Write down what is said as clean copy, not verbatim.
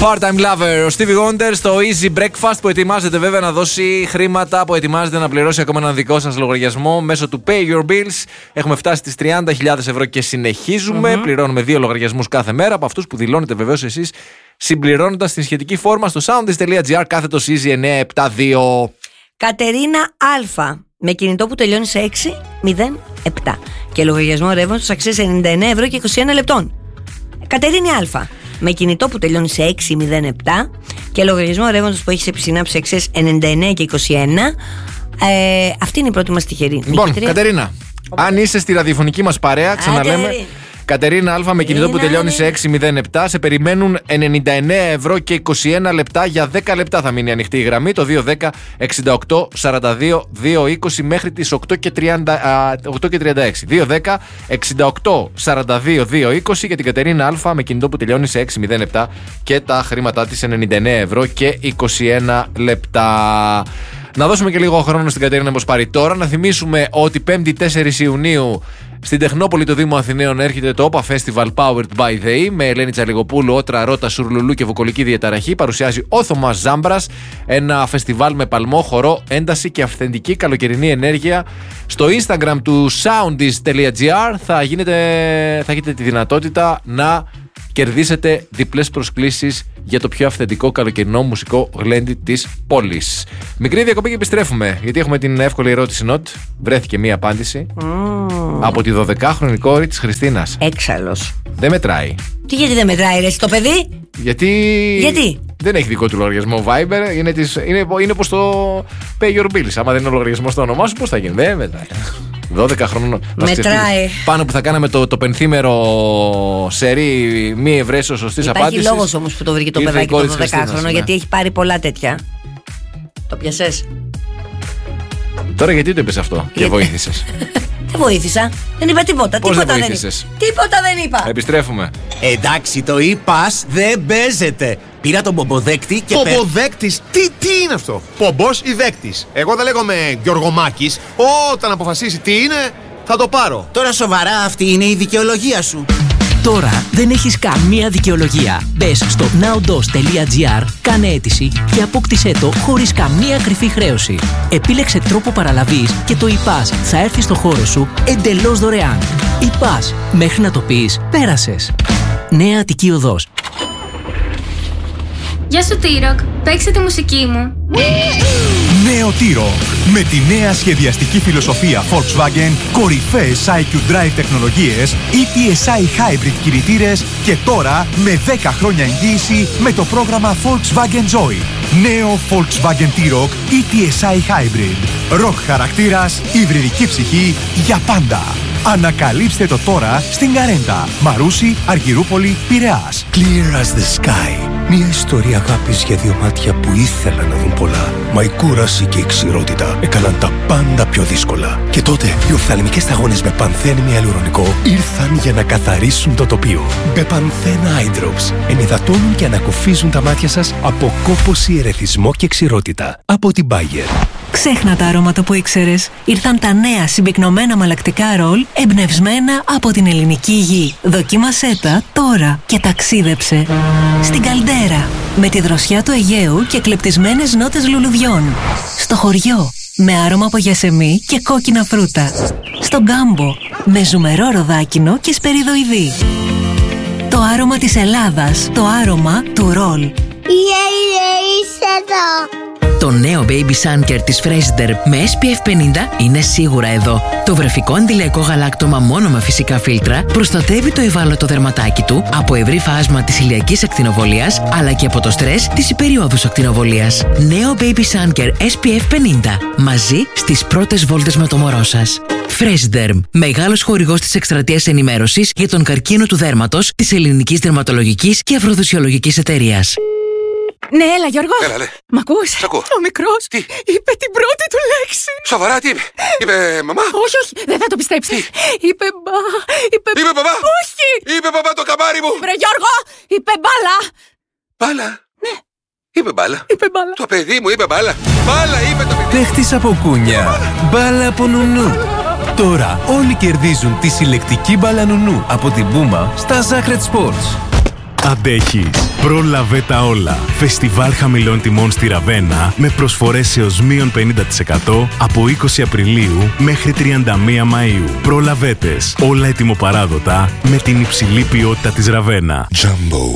Part-time lover, ο Stevie Wonder στο Easy Breakfast που ετοιμάζεται βέβαια να δώσει χρήματα, που ετοιμάζεται να πληρώσει ακόμα έναν δικό σας λογαριασμό μέσω του Pay Your Bills. Έχουμε φτάσει στις 30.000 ευρώ και συνεχίζουμε. Πληρώνουμε 2 λογαριασμούς κάθε μέρα από αυτούς που δηλώνετε βεβαίως εσείς συμπληρώνοντας την σχετική φόρμα στο soundis.gr κάθετος Easy 972. Κατερίνα Α. Με κινητό που τελειώνει σε 607 και λογαριασμό ρεύματος αξίας 99 ευρώ και 21 λεπτών. Κατερίνη Α. Με κινητό που τελειώνει σε 607 και λογαριασμό ρεύματος που έχει επισυνάψει αξίες 99 και 21. Αυτή είναι η πρώτη μας τυχερή. Λοιπόν, Κατερίνα, αν είσαι στη ραδιοφωνική μας παρέα, ξαναλέμε. Κατερίνα Α, με κινητό που τελειώνει σε 607, σε περιμένουν 99 ευρώ και 21 λεπτά. Για 10 λεπτά θα μείνει ανοιχτή η γραμμή. Το 210 68 42 220 μέχρι τις 8 και 36. 210 68 42 220 για την Κατερίνα Α, με κινητό που τελειώνει σε 607 και τα χρήματά της 99 ευρώ και 21 λεπτά. Να δώσουμε και λίγο χρόνο στην Κατερίνα να μας πάρει τώρα. Να θυμίσουμε ότι 5η 4 Ιουνίου στην Τεχνόπολη του Δήμου Αθηναίων έρχεται το OPA Festival Powered by the E με Ελένη Τσαλιγοπούλου, Ότρα, Ρώτα, Σουρλουλού και Βοκολική Διαταραχή. Παρουσιάζει ο Θωμάς Ζάμπρας. Ένα φεστιβάλ με παλμό, χορό, ένταση και αυθεντική καλοκαιρινή ενέργεια. Στο Instagram του soundis.gr θα έχετε τη δυνατότητα να κερδίσετε διπλές προσκλήσεις για το πιο αυθεντικό καλοκαιρινό μουσικό γλέντι της πόλης. Μικρή διακοπή και επιστρέφουμε, γιατί έχουμε την εύκολη ερώτηση Νότ. Βρέθηκε μία απάντηση από τη 12χρονη κόρη της Χριστίνας. Έξαλλος. Δεν μετράει. Τι, γιατί δεν μετράει ρε το παιδί? Γιατί δεν έχει δικό του λογαριασμό Viber. Είναι όπως το Pay Your Bills. Άμα δεν είναι ο λογαριασμός στο όνομά σου, πώς θα γίνει? Δεν μετράει. 12 χρόνων. Μετράει. Πάνω που θα κάναμε το πενθήμερο σερί μη ευρέσεως σωστής απάντησης. Υπάρχει λόγος όμως που το βρήκε το παιδάκι το 12χρονο, γιατί έχει πάρει πολλά τέτοια. Το πιασες? Τώρα γιατί το είπες αυτό και βοήθησες? Δεν βοήθησα. Δεν είπα τίποτα. Πώς τίποτα δεν βοήθησες? Τίποτα δεν είπα. Επιστρέφουμε. Εντάξει, το e-pass δεν παίζεται. Πήρα τον πομποδέκτη και. Πομποδέκτης, τι είναι αυτό? Πομπός ή δέκτης? Εγώ δεν λέγομαι Γιωργομάκης. Όταν αποφασίσει τι είναι, θα το πάρω. Τώρα σοβαρά, αυτή είναι η δικαιολογία σου? Τώρα δεν έχεις καμία δικαιολογία. Μπες στο nowdos.gr, κάνε αίτηση και απόκτησέ το χωρίς καμία κρυφή χρέωση. Επίλεξε τρόπο παραλαβής και το e-pass θα έρθει στο χώρο σου εντελώς δωρεάν. e-pass, μέχρι να το πεις, πέρασες. Νέα Αττική Οδός. Γεια σου T-Rock, παίξε τη μουσική μου. Νέο T-Rock. Με τη νέα σχεδιαστική φιλοσοφία Volkswagen, κορυφαίες IQ Drive τεχνολογίες, ETSI Hybrid κινητήρες και τώρα με 10 χρόνια εγγύηση με το πρόγραμμα Volkswagen Joy. Νέο Volkswagen T-Rock ETSI Hybrid. Rock χαρακτήρας, υβριδική ψυχή για πάντα. Ανακαλύψτε το τώρα στην Καρέντα, Μαρούσι, Αργυρούπολη, Πειραιάς. Clear as the sky. Μια ιστορία αγάπης για δύο μάτια που ήθελαν να δουν πολλά. Μα η κούραση και η ξηρότητα έκαναν τα πάντα πιο δύσκολα. Και τότε οι οφθαλμικές σταγόνες με πανθένη ιαλουρονικό ήρθαν για να καθαρίσουν το τοπίο. Μπεπανθένα Eye Drops ενυδατώνουν και ανακουφίζουν τα μάτια σας από κόπωση, ερεθισμό και ξηρότητα. Από την Bayer. Ξέχνα τα αρώματα που ήξερες. Ήρθαν τα νέα συμπυκνωμένα μαλακτικά ρολ εμπνευσμένα από την ελληνική γη. Δοκίμασέ τα τώρα και ταξίδεψε στην Καλντέρα με τη δροσιά του Αιγαίου και κλεπτισμένες νότες λουλουδιών. Στο χωριό με άρωμα από γιασεμί και κόκκινα φρούτα. Στον Κάμπο με ζουμερό ροδάκινο και σπεριδοειδή. Το άρωμα της Ελλάδας, το άρωμα του ρολ. Είσαι εδώ. Το νέο Baby Sun Care της Fresider με SPF 50 είναι σίγουρα εδώ. Το βρεφικό αντιλιακό γαλάκτωμα μόνο με φυσικά φίλτρα προστατεύει το ευάλωτο δερματάκι του από ευρύ φάσμα της ηλιακής ακτινοβολίας αλλά και από το στρες της υπεριόδους ακτινοβολίας. Νέο Baby Sun Care SPF 50. Μαζί στις πρώτες βόλτες με το μωρό σας. Fresiderm, μεγάλος χορηγός της εκστρατείας ενημέρωσης για τον καρκίνο του δέρματος της Ελληνικής Δερματολογικής και Αφροδισιολογικής Εταιρείας. Ναι, έλα Γιώργο. Έλα, λέ. Μ' ακούς? Σ' ακούω. Ο μικρός Τι? είπε την πρώτη του λέξη. Σοβαρά, τι είπε? Είπε μαμά? Όχι, δεν θα το πιστέψεις. Είπε Είπε μπαμπά? Όχι. Είπε μπαμπά το καμάρι μου. Βρε Γιώργο, είπε μπάλα. Μπάλα? Ναι. Είπε μπάλα. Είπε μπάλα. Το παιδί μου είπε μπάλα. Μπάλα είπε το παιδί. Παίχτης από κούνια. Μπάλα από νουνού. Τώρα όλοι κερδίζουν τη συλλεκτική μπάλα νουνού από την Puma στα Sacred Sports. Αντέχεις. Πρόλαβε τα όλα. Φεστιβάλ χαμηλών τιμών στη Ραβένα με προσφορές έως μείον 50% από 20 Απριλίου μέχρι 31 Μαΐου. Προλαβέτες. Όλα ετοιμοπαράδοτα με την υψηλή ποιότητα της Ραβένα. Jumbo.